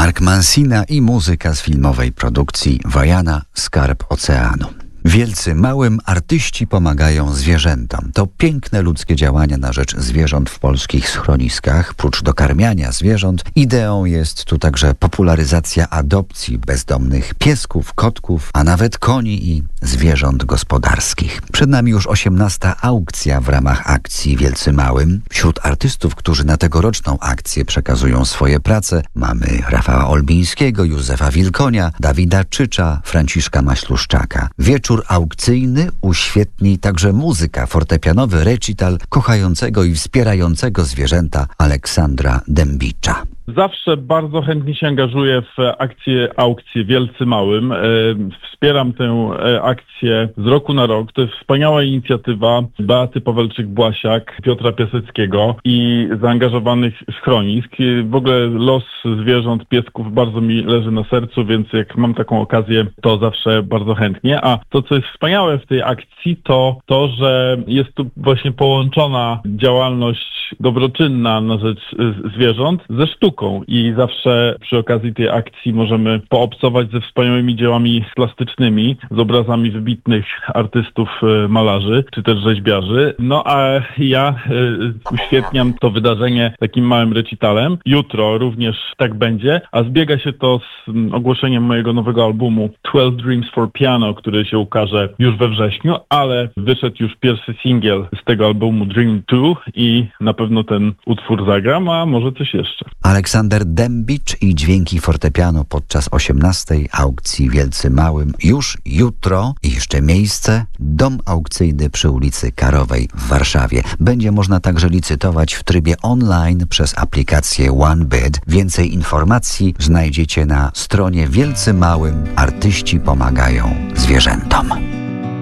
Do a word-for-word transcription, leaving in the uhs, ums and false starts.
Mark Mancina i muzyka z filmowej produkcji Wajana Skarb Oceanu. Wielcy małym artyści pomagają zwierzętom. To piękne ludzkie działania na rzecz zwierząt w polskich schroniskach. Prócz dokarmiania zwierząt, ideą jest tu także popularyzacja adopcji bezdomnych piesków, kotków, a nawet koni i zwierząt gospodarskich. Przed nami już osiemnasta aukcja w ramach akcji Wielcy Małym. Wśród artystów, którzy na tegoroczną akcję przekazują swoje prace, mamy Rafała Olbińskiego, Józefa Wilkonia, Dawida Czycza, Franciszka Maśluszczaka. Wieczór aukcyjny uświetni także muzyka, fortepianowy recital kochającego i wspierającego zwierzęta Aleksandra Dębicza. Zawsze bardzo chętnie się angażuję w akcję aukcji Wielcy Małym. E, wspieram tę e, akcję z roku na rok. To jest wspaniała inicjatywa Beaty Pawelczyk-Błasiak, Piotra Piaseckiego i zaangażowanych schronisk. W ogóle los zwierząt, piesków bardzo mi leży na sercu, więc jak mam taką okazję, to zawsze bardzo chętnie. A to, co jest wspaniałe w tej akcji, to to, że jest tu właśnie połączona działalność dobroczynna na rzecz zwierząt ze sztuką. I zawsze przy okazji tej akcji możemy poobcować ze wspaniałymi dziełami plastycznymi, z obrazami wybitnych artystów, malarzy, czy też rzeźbiarzy. No a ja y, uświetniam to wydarzenie takim małym recitalem. Jutro również tak będzie, a zbiega się to z m, ogłoszeniem mojego nowego albumu twelve Dreams for Piano, który się ukaże już we wrześniu, ale wyszedł już pierwszy singiel z tego albumu Dream two i na pewno ten utwór zagram, a może coś jeszcze. Aleksander Dębicz i dźwięki fortepianu podczas osiemnastej aukcji Wielcy Małym. Już jutro i jeszcze miejsce. Dom aukcyjny przy ulicy Karowej w Warszawie. Będzie można także licytować w trybie online przez aplikację OneBid. Więcej informacji znajdziecie na stronie Wielcy Małym. Artyści pomagają zwierzętom.